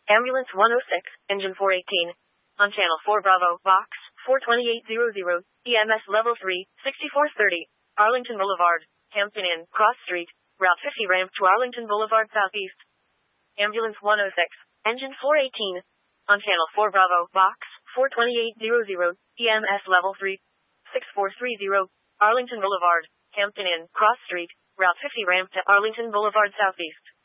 Ambulance 106, Engine 418. On Channel 4 Bravo, Box 42800, EMS Level 3, 6430, Arlington Boulevard, Hampton Inn, Cross Street, Route 50 ramp to Arlington Boulevard Southeast. Ambulance 106, Engine 418. On Channel 4 Bravo, Box 42800, EMS Level 3, 6430, Arlington Boulevard, Hampton Inn, Cross Street, Route 50 ramp to Arlington Boulevard Southeast.